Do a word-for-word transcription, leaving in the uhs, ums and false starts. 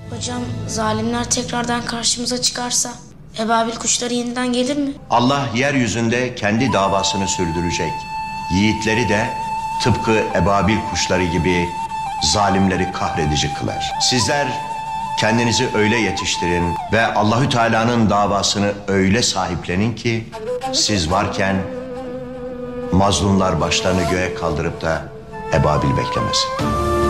Hocam zalimler tekrardan karşımıza çıkarsa ebabil kuşları yeniden gelir mi? Allah yeryüzünde kendi davasını sürdürecek. Yiğitleri de tıpkı ebabil kuşları gibi zalimleri kahredici kılar. Sizler kendinizi öyle yetiştirin ve Allahü Teala'nın davasını öyle sahiplenin ki siz varken mazlumlar başlarını göğe kaldırıp da ebabil beklemesin.